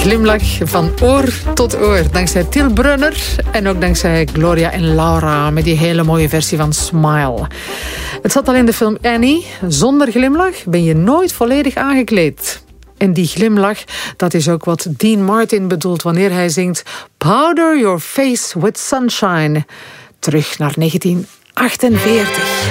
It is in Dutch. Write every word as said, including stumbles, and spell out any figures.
glimlach van oor tot oor. Dankzij Til Brunner en ook dankzij Gloria en Laura met die hele mooie versie van Smile. Het zat al in de film Annie. Zonder glimlach ben je nooit volledig aangekleed. En die glimlach, dat is ook wat Dean Martin bedoelt wanneer hij zingt Powder your face with sunshine. Terug naar negentien achtenveertig.